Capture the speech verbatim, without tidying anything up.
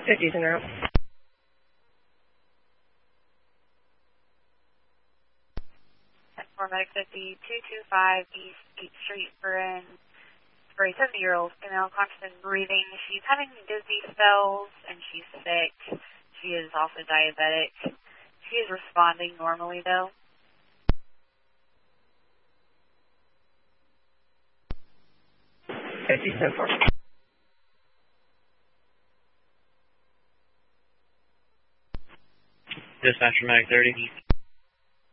fifties en route. Paramedic fifty, two two five East eighth Street for an for a seventy-year-old female conscious and breathing. She's having dizzy spells and she's sick. She is also diabetic. She is responding normally though. fifty, ten four. Dispatcher Medic thirty.